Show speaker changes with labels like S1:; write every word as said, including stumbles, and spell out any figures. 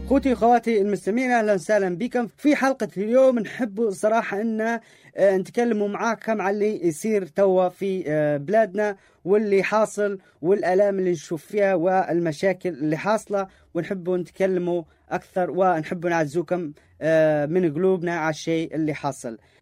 S1: خوتي وخواتي المستمعين، اهلا وسهلا بكم في حلقه اليوم. نحب صراحه ان نتكلموا معاكم على اللي يصير توا في بلادنا واللي حاصل والالام اللي نشوف فيها والمشاكل اللي حاصله، ونحبوا نتكلموا اكثر ونحبوا نعزوكم من قلوبنا على الشيء اللي حاصل.